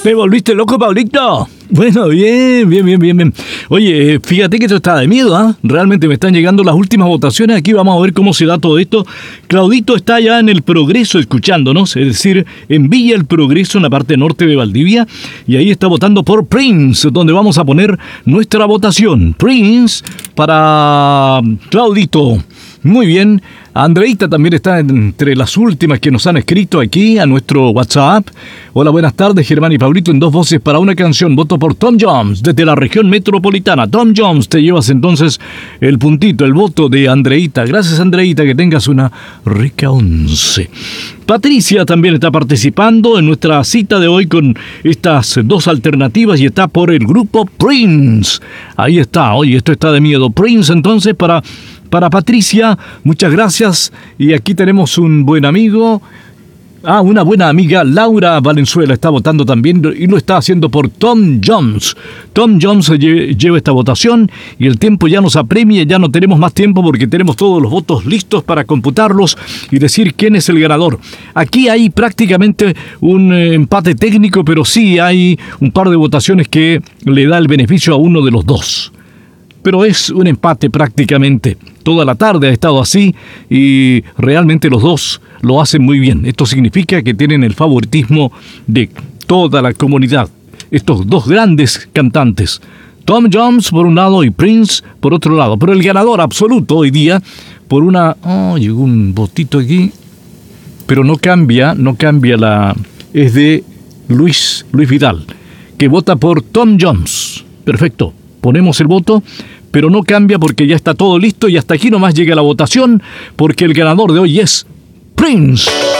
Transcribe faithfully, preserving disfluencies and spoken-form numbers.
¿Te volviste loco, Pablito? Bueno, bien, bien, bien, bien, bien. Oye, fíjate que esto está de miedo, ¿ah? ¿eh? Realmente me están llegando las últimas votaciones. Aquí vamos a ver cómo se da todo esto. Claudito está ya en el Progreso escuchándonos, es decir, en Villa El Progreso, en la parte norte de Valdivia. Y ahí está votando por Prince, donde vamos a poner nuestra votación. Prince para Claudito. Muy bien. Andreita también está entre las últimas que nos han escrito aquí a nuestro WhatsApp. Hola, buenas tardes, Germán y Pablito, en dos voces para una canción. Voto por Tom Jones, desde la región metropolitana. Tom Jones, te llevas entonces el puntito, el voto de Andreita. Gracias, Andreita, que tengas una rica once. Patricia también está participando en nuestra cita de hoy con estas dos alternativas y está por el grupo Prince. Ahí está, oye, esto está de miedo. Prince, entonces, para... Para Patricia, muchas gracias. Y aquí tenemos un buen amigo. Ah, una buena amiga, Laura Valenzuela, está votando también y lo está haciendo por Tom Jones. Tom Jones lle- lleva esta votación y el tiempo ya nos apremia, ya no tenemos más tiempo porque tenemos todos los votos listos para computarlos y decir quién es el ganador. Aquí hay prácticamente un eh, empate técnico, pero sí hay un par de votaciones que le da el beneficio a uno de los dos. Pero es un empate prácticamente. Toda la tarde ha estado así y realmente los dos lo hacen muy bien. Esto significa que tienen el favoritismo de toda la comunidad. Estos dos grandes cantantes, Tom Jones por un lado y Prince por otro lado. Pero el ganador absoluto hoy día, por una... Oh, llegó un votito aquí. Pero no cambia, no cambia la... Es de Luis, Luis Vidal, que vota por Tom Jones. Perfecto. Ponemos el voto, pero no cambia porque ya está todo listo y hasta aquí nomás llega la votación porque el ganador de hoy es Prince.